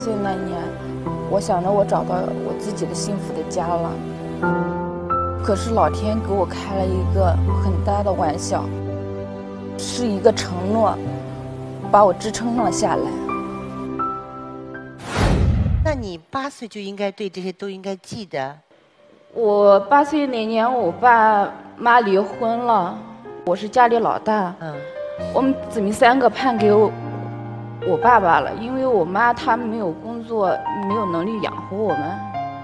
所以那年，我想着我找到我自己的幸福的家了。可是老天给我开了一个很大的玩笑，是一个承诺，把我支撑了下来。 那你8岁就应该对这些都应该记得。 我8岁那年，我爸妈离婚了，我是家里老大。我们姊妹3个判给我爸爸了，因为我妈她没有工作，没有能力养活我们。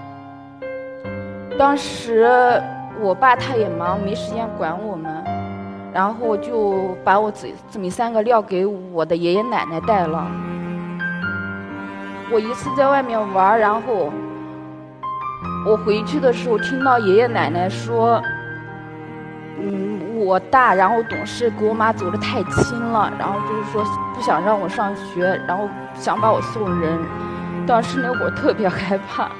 当时我爸他也忙，没时间管我们，然后就把我姊妹3个撂给我的爷爷奶奶带了。我一次在外面玩，然后我回去的时候听到爷爷奶奶说，我大然后懂事，给我妈走得太轻了，然后就是说不想让我上学，然后想把我送人。当时那会儿特别害怕。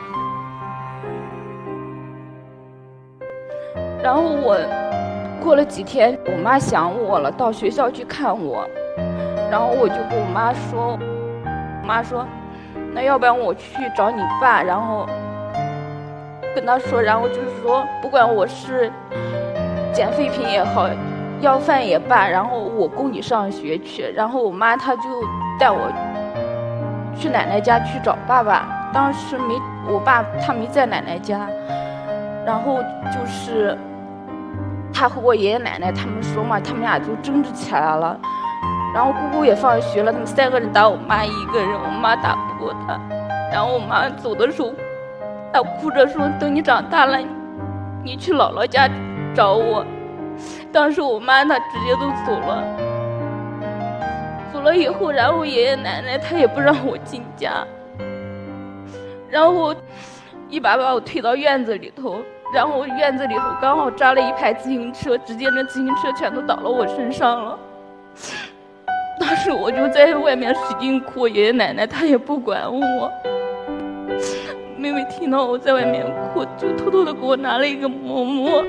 然后我过了几天，我妈想我了，到学校去看我，然后我就跟我妈说，我妈说，那要不然我去找你爸，然后跟他说，然后就是说，不管我是捡废品也好，要饭也罢，然后我供你上学去。然后我妈她就带我去奶奶家去找爸爸，当时我爸他没在奶奶家，然后就是他和我爷爷奶奶他们说嘛，他们俩就争执起来了。然后姑姑也放学了，他们3个人打我妈1个人，我妈打不过他。然后我妈走的时候，她哭着说：“等你长大了，你去姥姥家找我。”当时我妈她直接都走了。走了以后，然后爷爷奶奶他也不让我进家，然后一把把我推到院子里头。然后院子里头刚好扎了一排自行车，直接那自行车全都倒到我身上了。当时我就在外面使劲哭，爷爷奶奶他也不管我。妹妹听到我在外面哭，就偷偷的给我拿了一个馍馍。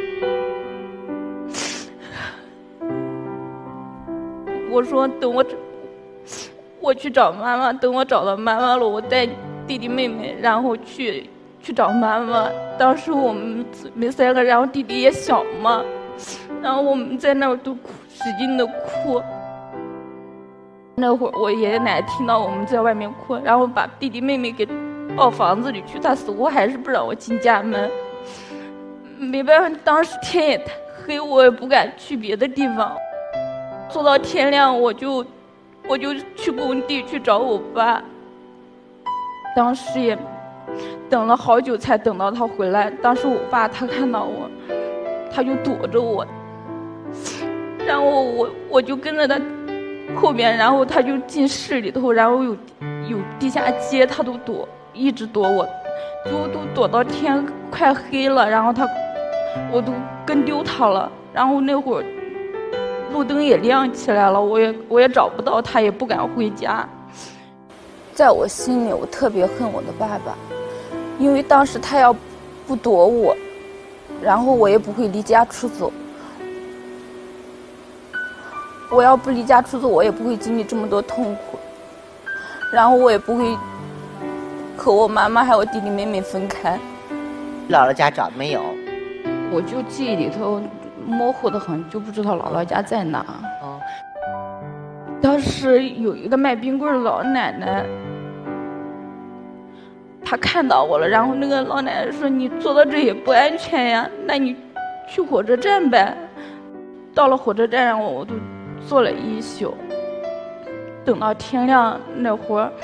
我说等我去找妈妈，等我找到妈妈了，我带弟弟妹妹，然后去找妈妈。当时我们姊妹3个，然后弟弟也小嘛，然后我们在那儿都哭，使劲的哭。那会儿我爷爷奶奶听到我们在外面哭，然后把弟弟妹妹给抱房子里去，他死活还是不让我进家门。没办法，当时天也太黑，我也不敢去别的地方。坐到天亮，我就去工地去找我爸。当时也等了好久才等到他回来。当时我爸他看到我，他就躲着我，然后我就跟着他后边，然后他就进市里头，然后有地下街，他都躲，一直躲我，都躲到天快黑了，然后我都跟丢他了。然后那会儿路灯也亮起来了，我也找不到他，也不敢回家。在我心里，我特别恨我的爸爸，因为当时他要不躲我，然后我也不会离家出走。我要不离家出走，我也不会经历这么多痛苦，然后我也不会和我妈妈还有弟弟妹妹分开。 姥姥家找没有？ 我就记忆里头模糊的很，就不知道姥姥家在哪。当时有一个卖冰棍的老奶奶，她看到我了，然后那个老奶奶说：“你坐到这也不安全呀，那你去火车站呗。”到了火车站上，我都坐了1宿，等到天亮那会儿，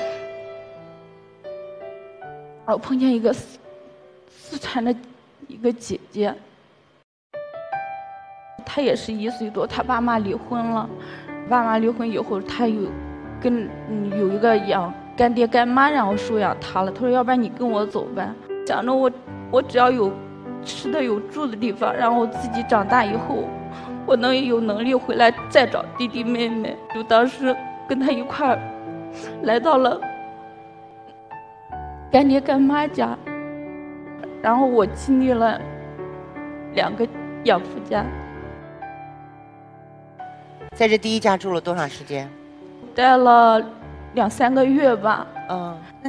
我碰见一个四川的一个姐姐，她也是1岁多，她爸妈离婚了。爸妈离婚以后，她有一个养干爹干妈，然后收养她了。她说：“要不然你跟我走呗。”想着我只要有吃的有住的地方，然后自己长大以后，我能有能力回来再找弟弟妹妹。就当时跟他一块儿来到了干爹干妈家，然后我经历了2个养父家。 在这第一家住了多长时间？ 待了 2、3个月吧。 嗯。